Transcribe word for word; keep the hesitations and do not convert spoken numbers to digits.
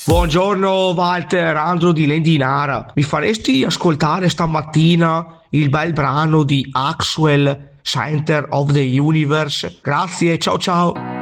Buongiorno Walter, Andro di Lendinara. Mi faresti ascoltare stamattina il bel brano di Axwell, Center of the Universe? Grazie, ciao ciao.